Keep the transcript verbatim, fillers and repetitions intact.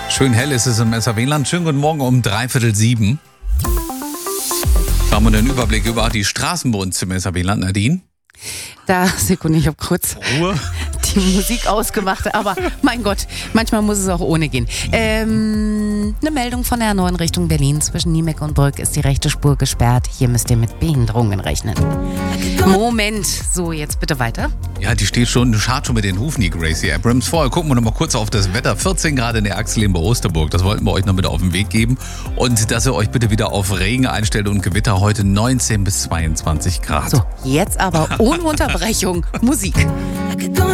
Schön hell ist es im S R W-Land. Schönen guten Morgen um dreiviertel sieben. Haben wir den Überblick über die Straßen bei uns im S R W-Land, Nadine? Da, Sekunde, ich habe kurz Ruhe. die Musik ausgemacht, aber mein Gott, manchmal muss es auch ohne gehen. Ähm, eine Meldung von der A neun Richtung Berlin. Zwischen Niemek und Brück ist die rechte Spur gesperrt. Hier müsst ihr mit Behinderungen rechnen. Moment, so jetzt bitte weiter. Ja, die steht schon, schart schon mit den Hufen, die Gracie Abrams. Vorher gucken wir noch mal kurz auf das Wetter. vierzehn Grad in der Achselin bei Osterburg. Das wollten wir euch noch mit auf den Weg geben. Und dass ihr euch bitte wieder auf Regen einstellt und Gewitter heute neunzehn bis zweiundzwanzig Grad. So, jetzt aber ohne Unterbrechung Musik.